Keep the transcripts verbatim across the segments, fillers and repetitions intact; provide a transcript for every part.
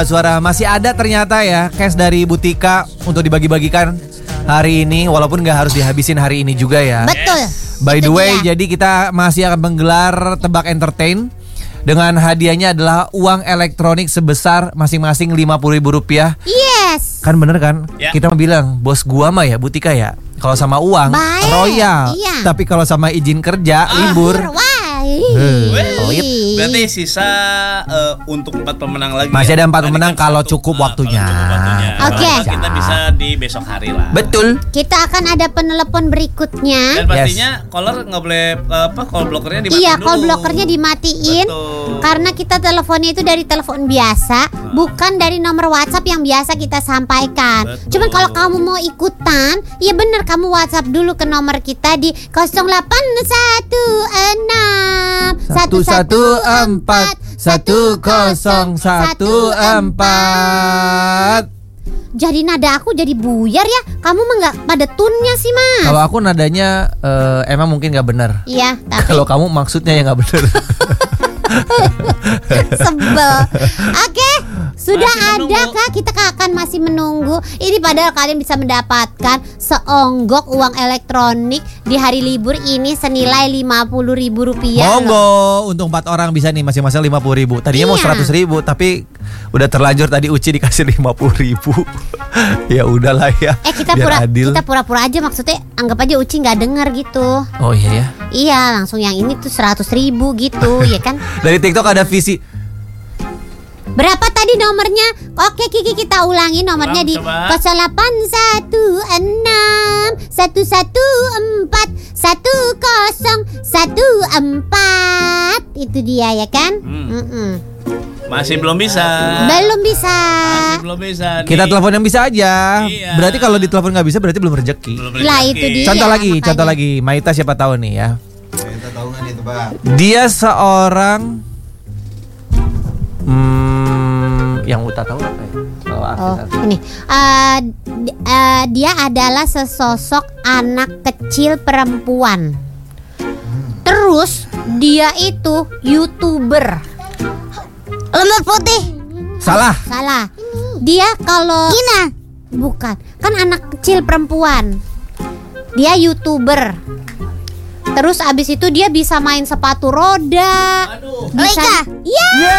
Suara masih ada ternyata ya cash dari Butika untuk dibagi-bagikan hari ini, walaupun gak harus dihabisin hari ini juga ya. Betul. By the Itu way, dia. jadi kita masih akan menggelar Tebak Entertain dengan hadiahnya adalah uang elektronik sebesar masing-masing lima puluh ribu rupiah. Yes. Kan bener kan? Ya. Kita bilang bos gua mah ya Butika ya, kalau sama uang Baik. royal, Iya. tapi kalau sama izin kerja libur. Wah. Wih. Berarti sisa uh, untuk empat pemenang lagi. Masih ada empat Tadi pemenang kan kalau satu. cukup Ah, waktunya. kalau cukup waktunya. Oke. Kalau kita bisa di besok hari lah. Betul. Kita akan ada penelepon berikutnya. Dan pastinya caller nggak boleh apa call blockernya dimatiin Iya, dulu. call blockernya dimatiin. Betul. Karena kita teleponnya itu dari telepon biasa, bukan dari nomor WhatsApp yang biasa kita sampaikan. Betul. Cuman kalau kamu mau ikutan, ya bener kamu WhatsApp dulu ke nomor kita di nol delapan satu enam Satu satu empat satu kosong satu empat. Jadi nada aku jadi buyar ya. Kamu mah nggak pada tunnya sih mas. Kalau aku nadanya eh, emang mungkin nggak benar. Iya, tapi Kalau kamu maksudnya yang nggak benar. sebel. Oke, sudah Masih ada menunggu. kah? Kita akan masih menunggu. Ini padahal kalian bisa mendapatkan seonggok uang elektronik di hari libur ini senilai lima puluh ribu rupiah. loh. Monggo, untuk empat orang bisa nih masing-masing lima puluh ribu. Tadinya mau Iya. seratus ribu, tapi udah terlanjur tadi Uci dikasih lima puluh ribu. Ya udahlah ya. Eh kita biar pura adil. kita pura-pura aja, maksudnya anggap aja Uci nggak dengar gitu. Oh iya ya. Iya, langsung yang ini tuh seratus ribu gitu, ya kan? Dari TikTok ada visi. Berapa tadi nomornya? Oke Kiki, kita ulangi nomornya Ulang, di coba. nol delapan satu enam satu satu empat satu kosong satu empat. Itu dia ya kan? Hmm. Mm-mm. Masih belum bisa. Belum bisa. Masih belum bisa. Kita nih. telepon yang bisa aja. Iya. Berarti kalau ditelepon nggak bisa berarti belum rezeki. Belum Lah, rezeki. itu dia. Contoh lagi, makanya. contoh lagi. Maita siapa tahu nih ya. Kita tahu nggak nih tebak? Dia seorang hmm, yang Uta tahu apa ya? Kalau Oh, artis-artis. ini Eh, d- eh, dia adalah sesosok anak kecil perempuan. Terus dia itu YouTuber. Lembar putih. Salah. Salah. Dia kalau Gina. Bukan. Kan anak kecil perempuan. Dia YouTuber. Terus abis itu dia bisa main sepatu roda. Bisa. Iya.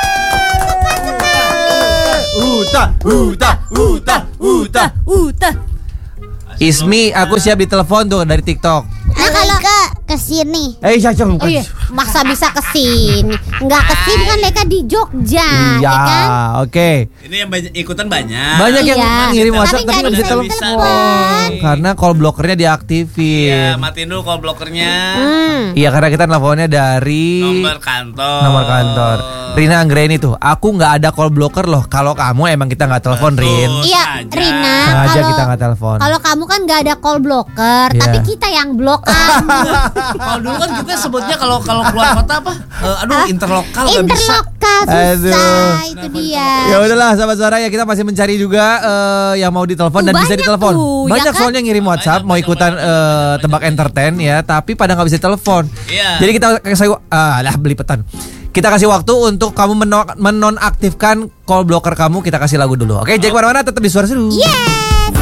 Uta, Uta, Uta, Uta. Udah. Ismi, aku siap ditelepon tuh dari TikTok. Nah kalau ke sini. Eh, cacong. Oh iya, masa bisa ke sini? Enggak ke sini kan Leka di Jogja, Iya, ya kan? oke. Ini yang banyak, ikutan banyak. Banyak yang Iya. ngirim Tapi WhatsApp tapi nggak nggak bisa bisa telepon. ditelepon. Karena call blockernya Iya, diaktifin. matiin dulu call blockernya. Hmm. Iya, karena kita teleponnya dari Nomor kantor. nomor kantor. Rina Anggreni tuh, aku nggak ada call blocker loh. Kalau kamu emang kita nggak telepon, Betul. Rin. Iya, Sengaja. Rina. Sengaja Kalau kita nggak telepon. kalau kamu kan nggak ada call blocker, Iya. tapi kita yang blok kamu. Kalau dulu kan kita sebutnya kalau kalau keluar kota apa? Eh, aduh, interlokal nggak bisa. Interlokal Aduh. susah, itu dia. Ya udahlah sahabat suara ya, kita masih mencari juga eh, yang mau ditelepon dan Tuh, bisa banyak ditelepon. tuh, ya Banyak kan? soalnya ngirim WhatsApp mau banyak, ikutan banyak, eh, banyak, tebak entertain ya, tapi pada nggak bisa telepon. Iya. Jadi kita kasih ah lah beli petan. Kita kasih waktu untuk kamu menon- menonaktifkan call blocker kamu. Kita kasih lagu dulu. Oke, Jack mana-mana tetap di Suara Seru. Yeah.